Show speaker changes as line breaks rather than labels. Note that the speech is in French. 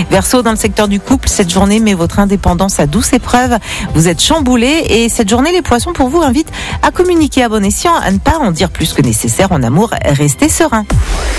Verseau, dans le secteur du couple, cette journée met votre indépendance à douce épreuve. Vous êtes chamboulé et cette journée, les poissons pour vous invitent à communiquer à bon escient, à ne pas en dire plus que nécessaire en amour. Restez serein.